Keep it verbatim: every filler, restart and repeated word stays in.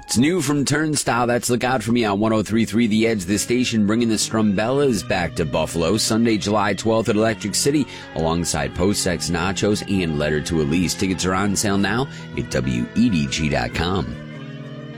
It's new from Turnstile. That's Look Out For Me on one oh three point three The Edge. The station bringing the Strumbellas back to Buffalo Sunday, July twelfth at Electric City alongside Post-Sex Nachos and Letter to Elise. Tickets are on sale now at W E D G dot com.